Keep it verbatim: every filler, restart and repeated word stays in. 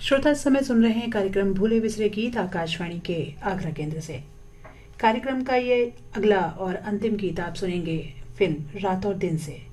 श्रोता इस समय सुन रहे हैं कार्यक्रम भूले बिसरे गीत आकाशवाणी के आगरा केंद्र से। कार्यक्रम का ये अगला और अंतिम गीत आप सुनेंगे फिल्म रात और दिन से।